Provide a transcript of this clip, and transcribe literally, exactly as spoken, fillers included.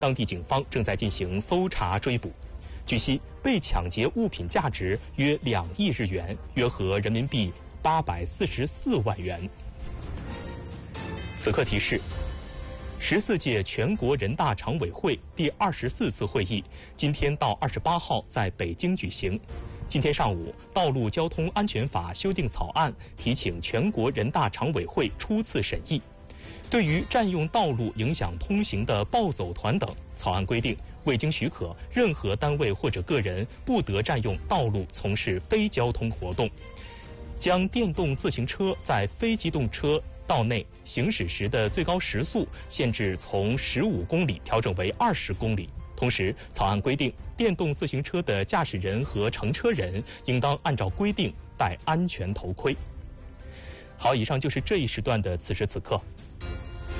当地警方正在进行搜查追捕。据悉，被抢劫物品价值约两亿日元，约合人民币八百四十四万元。此刻提示：十四届全国人大常委会第二十四次会议今天到二十八号在北京举行。今天上午，《道路交通安全法》修订草案提请全国人大常委会初次审议。对于占用道路影响通行的暴走团等，草案规定，未经许可，任何单位或者个人不得占用道路从事非交通活动。将电动自行车在非机动车道内行驶时的最高时速限制从十五公里调整为二十公里。同时，草案规定，电动自行车的驾驶人和乘车人应当按照规定戴安全头盔。好，以上就是这一时段的此时此刻。